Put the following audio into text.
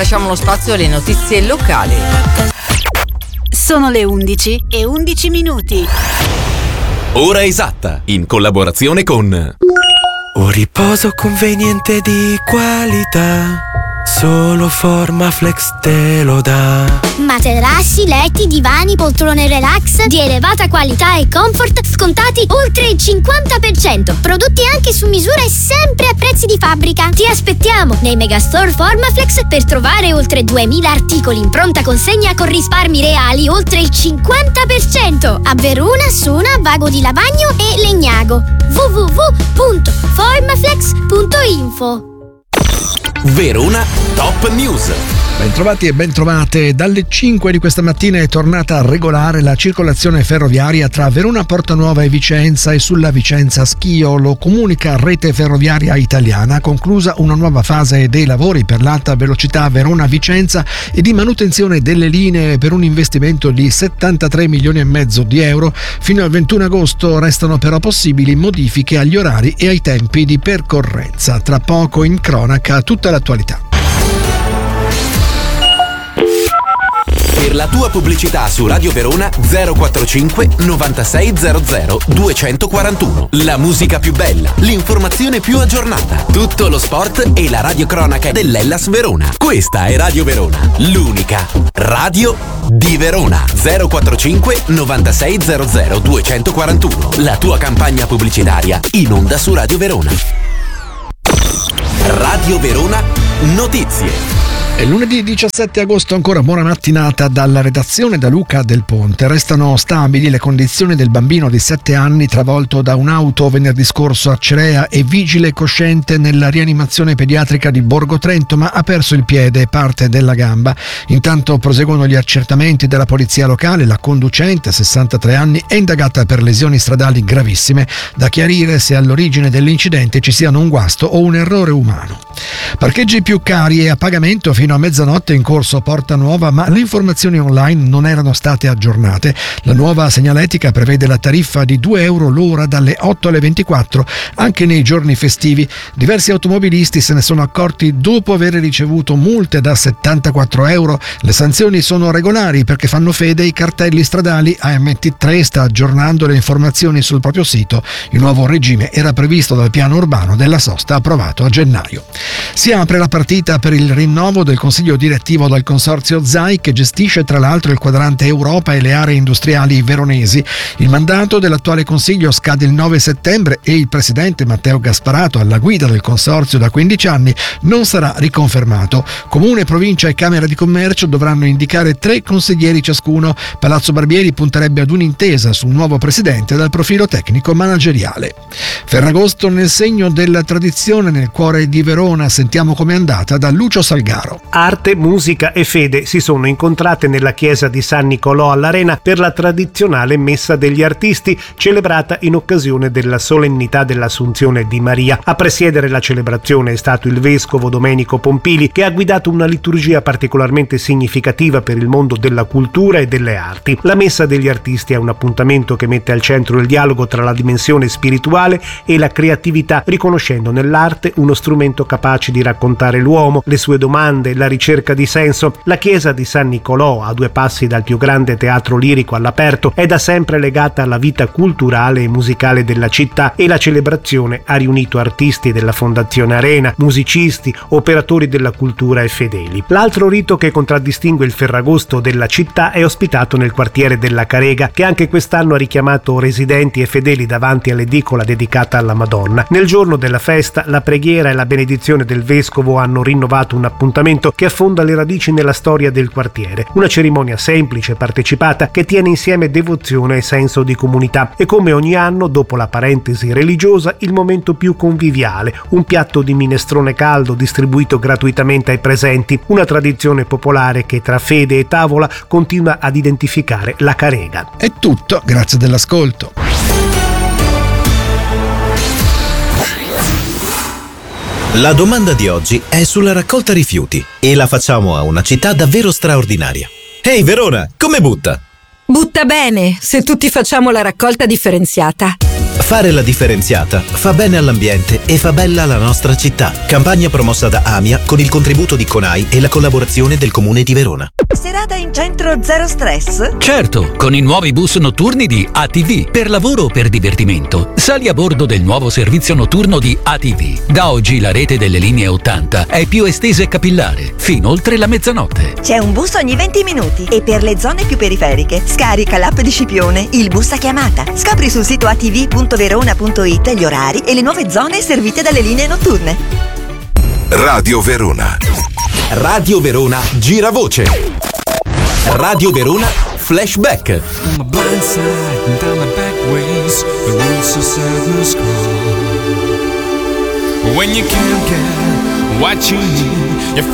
Lasciamo lo spazio alle notizie locali. Sono le 11:11. Ora esatta, in collaborazione con Un riposo conveniente di qualità, solo Formaflex te lo dà. Materassi, letti, divani, poltrone relax di elevata qualità e comfort scontati oltre il 50%. Prodotti anche su misura e sempre a prezzi di fabbrica. Ti aspettiamo nei megastore Formaflex per trovare oltre 2000 articoli in pronta consegna con risparmi reali oltre il 50%. A Verona, Sona, Vago di Lavagno e Legnago. www.formaflex.info. Verona Top News. Bentrovati e bentrovate. Dalle 5 di questa mattina è tornata regolare la circolazione ferroviaria tra Verona Portanuova e Vicenza e sulla Vicenza Schio. Lo comunica Rete Ferroviaria Italiana, conclusa una nuova fase dei lavori per l'alta velocità Verona-Vicenza e di manutenzione delle linee per un investimento di 73 milioni e mezzo di euro. Fino al 21 agosto restano però possibili modifiche agli orari e ai tempi di percorrenza. Tra poco in cronaca tutta l'attualità. Per la tua pubblicità su Radio Verona 045 9600 241. La musica più bella, l'informazione più aggiornata, tutto lo sport e la radiocronaca dell'Hellas Verona. Questa è Radio Verona, l'unica radio di Verona. 045 9600 241. La tua campagna pubblicitaria in onda su Radio Verona. Radio Verona Notizie. È lunedì 17 agosto, ancora buona mattinata dalla redazione da Luca Del Ponte. Restano stabili le condizioni del bambino di 7 anni travolto da un'auto venerdì scorso a Cerea e vigile cosciente nella rianimazione pediatrica di Borgo Trento, ma ha perso il piede e parte della gamba. Intanto proseguono gli accertamenti della polizia locale. La conducente, 63 anni, è indagata per lesioni stradali gravissime. Da chiarire se all'origine dell'incidente ci siano un guasto o un errore umano. Parcheggi più cari e a pagamento fino a mezzanotte in corso Porta Nuova, ma le informazioni online non erano state aggiornate. La nuova segnaletica prevede la tariffa di 2 euro l'ora dalle 8 alle 24 anche nei giorni festivi. Diversi automobilisti se ne sono accorti dopo aver ricevuto multe da 74 euro. Le sanzioni sono regolari perché fanno fede i cartelli stradali. AMT3 sta aggiornando le informazioni sul proprio sito. Il nuovo regime era previsto dal piano urbano della sosta approvato a gennaio. Si apre la partita per il rinnovo del consiglio direttivo dal consorzio ZAI, che gestisce tra l'altro il quadrante Europa e le aree industriali veronesi. Il mandato dell'attuale consiglio scade il 9 settembre e il presidente Matteo Gasparato, alla guida del consorzio da 15 anni, non sarà riconfermato. Comune, provincia e Camera di Commercio dovranno indicare 3 consiglieri ciascuno. Palazzo Barbieri punterebbe ad un'intesa su un nuovo presidente dal profilo tecnico manageriale. Ferragosto nel segno della tradizione nel cuore di Verona. Sentiamo com'è andata da Lucio Salgaro. Arte, musica e fede si sono incontrate nella chiesa di San Nicolò all'Arena per la tradizionale Messa degli Artisti, celebrata in occasione della solennità dell'Assunzione di Maria. A presiedere la celebrazione è stato il vescovo Domenico Pompili, che ha guidato una liturgia particolarmente significativa per il mondo della cultura e delle arti. La Messa degli Artisti è un appuntamento che mette al centro il dialogo tra la dimensione spirituale e la creatività, riconoscendo nell'arte uno strumento capace di raccontare l'uomo, le sue domande, la ricerca di senso. La chiesa di San Nicolò, a 2 passi dal più grande teatro lirico all'aperto, è da sempre legata alla vita culturale e musicale della città e la celebrazione ha riunito artisti della Fondazione Arena, musicisti, operatori della cultura e fedeli. L'altro rito che contraddistingue il Ferragosto della città è ospitato nel quartiere della Carega, che anche quest'anno ha richiamato residenti e fedeli davanti all'edicola dedicata alla Madonna. Nel giorno della festa, la preghiera e la benedizione del vescovo hanno rinnovato un appuntamento che affonda le radici nella storia del quartiere. Una cerimonia semplice e partecipata che tiene insieme devozione e senso di comunità e, come ogni anno, dopo la parentesi religiosa, il momento più conviviale, un piatto di minestrone caldo distribuito gratuitamente ai presenti, una tradizione popolare che tra fede e tavola continua ad identificare la Carega. È tutto, grazie dell'ascolto. La domanda di oggi è sulla raccolta rifiuti e la facciamo a una città davvero straordinaria. Ehi Verona, come butta? Butta bene, se tutti facciamo la raccolta differenziata. Fare la differenziata fa bene all'ambiente e fa bella la nostra città. Campagna promossa da AMIA con il contributo di CONAI e la collaborazione del Comune di Verona. Serata in centro zero stress? Certo, con i nuovi bus notturni di ATV. Per lavoro o per divertimento, sali a bordo del nuovo servizio notturno di ATV. Da oggi la rete delle linee 80 è più estesa e capillare, fino oltre la mezzanotte. C'è un bus ogni 20 minuti e per le zone più periferiche scarica l'app di Scipione, il bus a chiamata. Scopri sul sito atv.verona.it gli orari e le nuove zone servite dalle linee notturne. Radio Verona. Radio Verona gira voce. Radio Verona Flashback. On the blind side and down the back ways, the roots of sadness call. When you can't get what you need, you